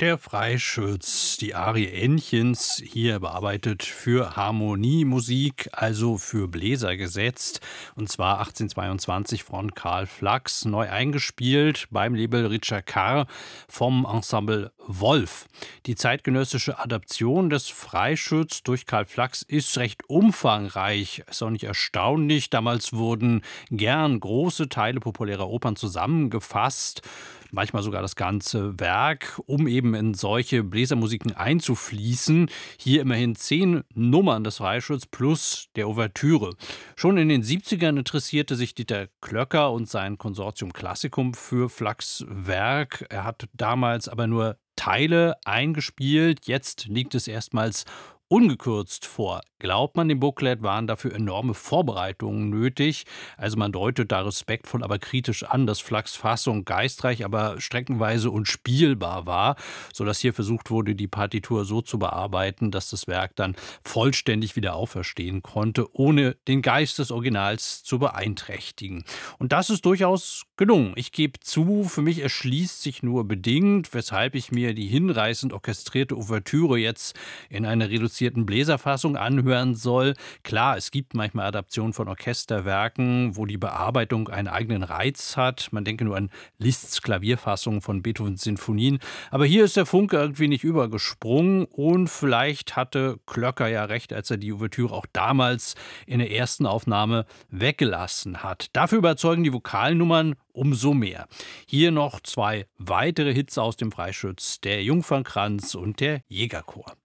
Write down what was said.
Der Freischütz, die Arie Ännchens, hier bearbeitet für Harmoniemusik, also für Bläser gesetzt, und zwar 1822 von Karl Flachs, neu eingespielt beim Label Richard Carr vom Ensemble Wolf. Die zeitgenössische Adaption des Freischütz durch Karl Flachs ist recht umfangreich. Ist auch nicht erstaunlich. Damals wurden gern große Teile populärer Opern zusammengefasst, manchmal sogar das ganze Werk, um eben in solche Bläsermusiken einzufließen. Hier immerhin 10 Nummern des Freischütz plus der Ouvertüre. Schon in den 70ern interessierte sich Dieter Klöcker und sein Konsortium Classicum für Flachs Werk. Er hat damals aber nur Teile eingespielt. Jetzt liegt es erstmals ungekürzt vor. Glaubt man dem Booklet, waren dafür enorme Vorbereitungen nötig. Also man deutet da respektvoll, aber kritisch an, dass Flachs Fassung geistreich, aber streckenweise unspielbar war, sodass hier versucht wurde, die Partitur so zu bearbeiten, dass das Werk dann vollständig wieder auferstehen konnte, ohne den Geist des Originals zu beeinträchtigen. Und das ist durchaus gelungen. Ich gebe zu, für mich erschließt sich nur bedingt, weshalb ich mir die hinreißend orchestrierte Ouvertüre jetzt in einer reduzierten Bläserfassung anhören soll. Klar, es gibt manchmal Adaptionen von Orchesterwerken, wo die Bearbeitung einen eigenen Reiz hat. Man denke nur an Liszt's Klavierfassung von Beethovens Sinfonien. Aber hier ist der Funke irgendwie nicht übergesprungen und vielleicht hatte Klöcker ja recht, als er die Ouvertüre auch damals in der ersten Aufnahme weggelassen hat. Dafür überzeugen die Vokalnummern umso mehr. Hier noch 2 weitere Hits aus dem Freischütz, der Jungfernkranz und der Jägerchor.